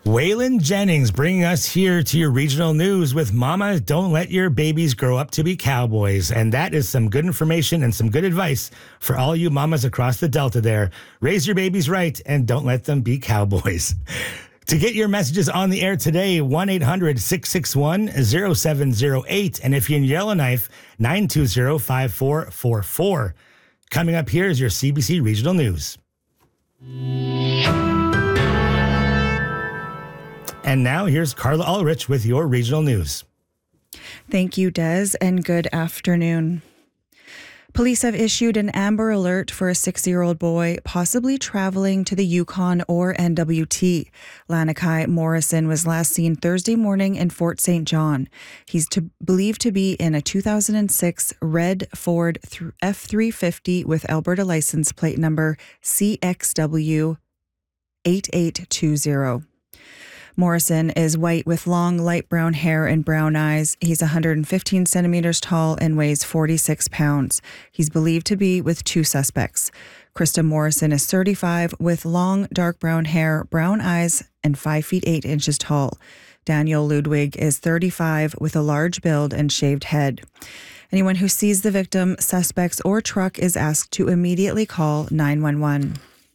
Waylon Jennings bringing us here to your regional news with Mama, don't let your babies grow up to be cowboys. And that is some good information and some good advice for all you mamas across the Delta there. Raise your babies right and don't let them be cowboys. To get your messages on the air today, 1-800-661-0708. And if you're in Yellowknife, 920-5444. Coming up here is your CBC Regional News. And now here's Carla Ulrich with your regional news. Thank you, Des, and good afternoon. Police have issued an Amber Alert for a 6-year-old boy possibly traveling to the Yukon or NWT. Lanakai Morrison was last seen Thursday morning in Fort St. John. He's believed to be in a 2006 red Ford F-350 with Alberta license plate number CXW 8820. Morrison is white with long light brown hair and brown eyes. He's 115 centimeters tall and weighs 46 pounds. He's believed to be with 2 suspects. Krista Morrison is 35 with long dark brown hair, brown eyes, and 5 feet 8 inches tall. Daniel Ludwig is 35 with a large build and shaved head. Anyone who sees the victim, suspects, or truck is asked to immediately call 911.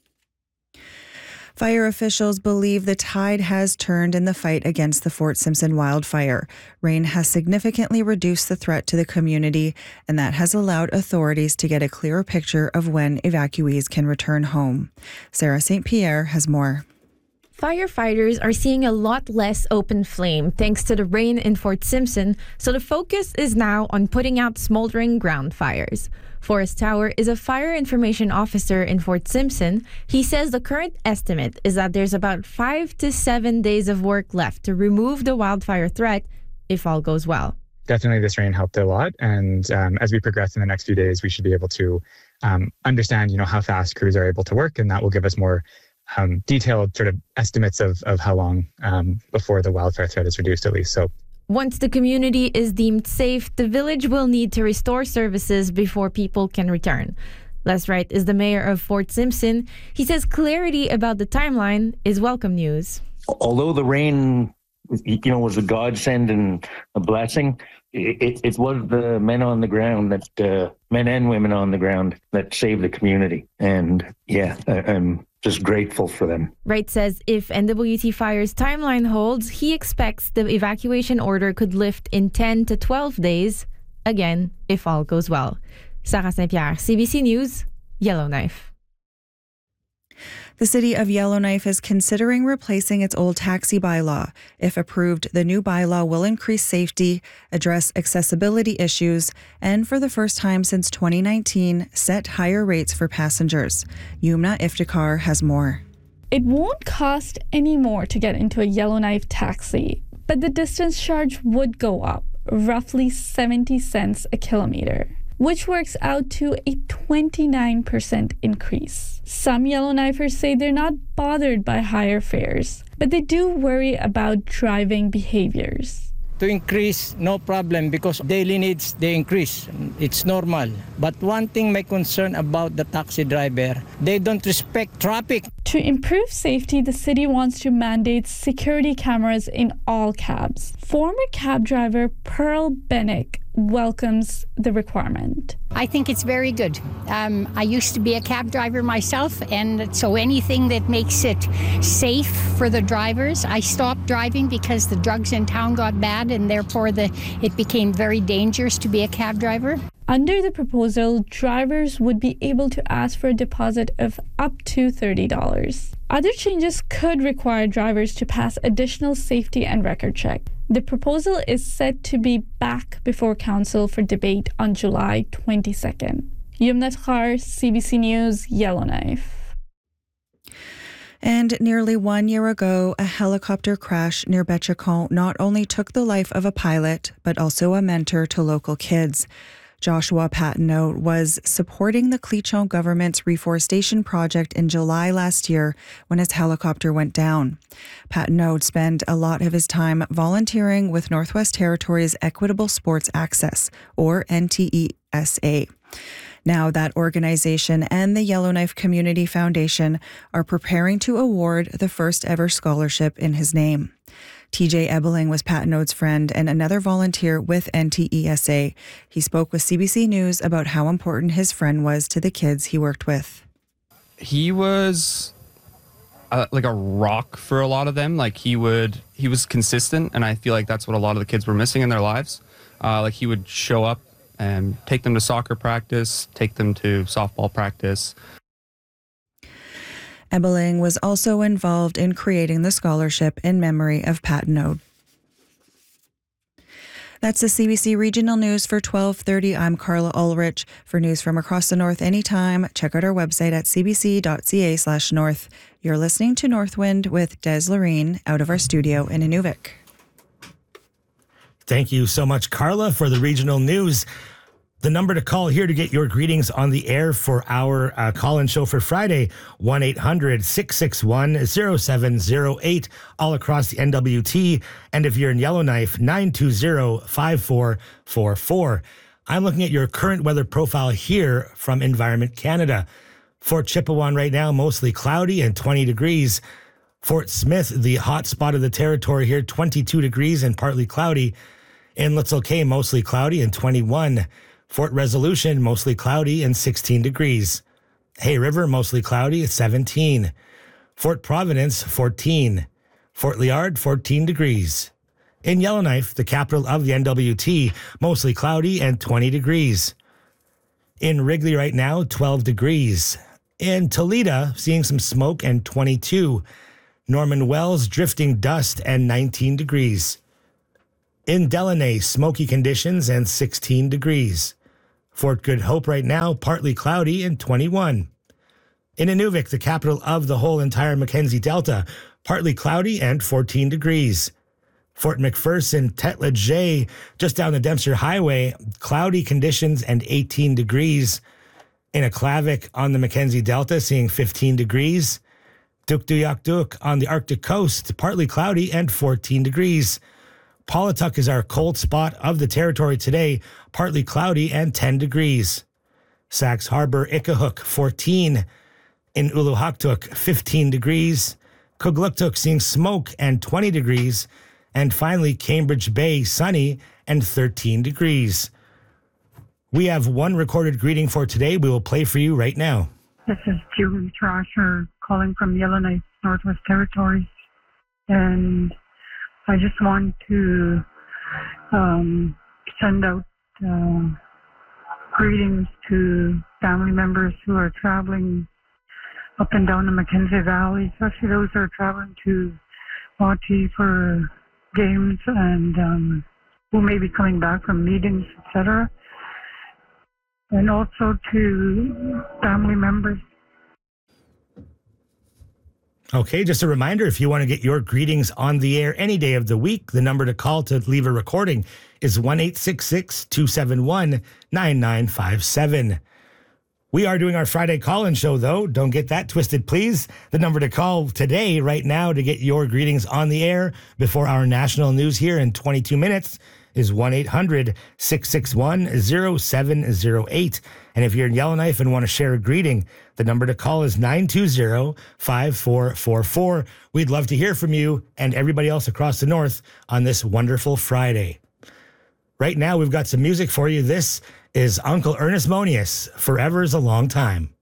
Fire officials believe the tide has turned in the fight against the Fort Simpson wildfire. Rain has significantly reduced the threat to the community, and that has allowed authorities to get a clearer picture of when evacuees can return home. Sarah St. Pierre has more. Firefighters are seeing a lot less open flame thanks to the rain in Fort Simpson, so the focus is now on putting out smoldering ground fires. Forrest Tower is a fire information officer in Fort Simpson. He says the current estimate is that there's about 5 to 7 days of work left to remove the wildfire threat if all goes well. Definitely this rain helped a lot, and as we progress in the next few days, we should be able to understand, how fast crews are able to work, and that will give us more detailed sort of estimates of how long before the wildfire threat is reduced, at least. So once the community is deemed safe, the village will need to restore services before people can return. Les Wright is the mayor of Fort Simpson. He says clarity about the timeline is welcome news. Although the rain, was a godsend and a blessing, it was the men on the ground men and women on the ground that saved the community. And I'm just grateful for them. Wright says if NWT Fire's timeline holds, he expects the evacuation order could lift in 10 to 12 days, again, if all goes well. Sarah St. Pierre, CBC News, Yellowknife. The city of Yellowknife is considering replacing its old taxi bylaw. If approved, the new bylaw will increase safety, address accessibility issues, and for the first time since 2019, set higher rates for passengers. Yumna Iftikhar has more. It won't cost any more to get into a Yellowknife taxi, but the distance charge would go up, roughly 70 cents a kilometer, which works out to a 29% increase. Some Yellowknifers say they're not bothered by higher fares, but they do worry about driving behaviors. To increase, no problem, because daily needs, they increase. It's normal. But one thing my concern about the taxi driver, they don't respect traffic. To improve safety, the city wants to mandate security cameras in all cabs. Former cab driver Pearl Bennick welcomes the requirement. I think it's very good. I used to be a cab driver myself, and so anything that makes it safe for the drivers. I stopped driving because the drugs in town got bad, and therefore it became very dangerous to be a cab driver. Under the proposal, drivers would be able to ask for a deposit of up to $30. Other changes could require drivers to pass additional safety and record check. The proposal is set to be back before Council for debate on July 22nd. Yumna Iftikhar, CBC News, Yellowknife. And nearly 1 year ago, a helicopter crash near Betchacon not only took the life of a pilot, but also a mentor to local kids. Joshua Patenaude was supporting the Cleachon government's reforestation project in July last year when his helicopter went down. Patenaude spent a lot of his time volunteering with Northwest Territories Equitable Sports Access, or NTESA. Now that organization and the Yellowknife Community Foundation are preparing to award the first ever scholarship in his name. TJ Ebeling was Pat Node's friend and another volunteer with NTESA. He spoke with CBC News about how important his friend was to the kids he worked with. He was like a rock for a lot of them. Like he was consistent, and I feel like that's what a lot of the kids were missing in their lives. Like he would show up and take them to soccer practice, take them to softball practice. Ebeling was also involved in creating the scholarship in memory of Pat Node. That's the CBC Regional News for 12:30. I'm Carla Ulrich. For news from across the North anytime, check out our website at cbc.ca/north. You're listening to Northwind with Des Loreen out of our studio in Inuvik. Thank you so much, Carla, for the regional news. The number to call here to get your greetings on the air for our call-in show for Friday, 1-800-661-0708, all across the NWT. And if you're in Yellowknife, 920-5444. I'm looking at your current weather profile here from Environment Canada. Fort Chipewyan right now, mostly cloudy and 20 degrees. Fort Smith, the hot spot of the territory here, 22 degrees and partly cloudy. Inlet's okay, mostly cloudy and 21. Fort Resolution, mostly cloudy and 16 degrees. Hay River, mostly cloudy at 17. Fort Providence, 14. Fort Liard, 14 degrees. In Yellowknife, the capital of the NWT, mostly cloudy and 20 degrees. In Wrigley right now, 12 degrees. In Toledo, seeing some smoke and 22. Norman Wells, drifting dust and 19 degrees. In Delaney, smoky conditions and 16 degrees. Fort Good Hope right now, partly cloudy and 21. In Inuvik, the capital of the whole entire Mackenzie Delta, partly cloudy and 14 degrees. Fort McPherson, Tetla J, just down the Dempster Highway, cloudy conditions and 18 degrees. In Aklavik on the Mackenzie Delta, seeing 15 degrees. Dukduyakduk on the Arctic coast, partly cloudy and 14 degrees. Paulatuk is our cold spot of the territory today, partly cloudy and 10 degrees. Sax Harbor, Ikahuk, 14. In Uluhaktuk, 15 degrees. Kugluktuk seeing smoke and 20 degrees. And finally, Cambridge Bay, sunny and 13 degrees. We have one recorded greeting for today we will play for you right now. This is Julie Trasher calling from Yellowknife, Northwest Territories. And I just want to send out greetings to family members who are traveling up and down the Mackenzie Valley, especially those who are traveling to Wauti for games and who may be coming back from meetings, etc. And also to family members. Okay, just a reminder, if you want to get your greetings on the air any day of the week, the number to call to leave a recording is 1-866-271-9957. We are doing our Friday call-in show, though. Don't get that twisted, please. The number to call today, right now, to get your greetings on the air before our national news here in 22 minutes is 1-800-661-0708. And if you're in Yellowknife and want to share a greeting, the number to call is 920-5444. We'd love to hear from you and everybody else across the North on this wonderful Friday. Right now, we've got some music for you. This is Uncle Ernest Monius, Forever is a Long Time.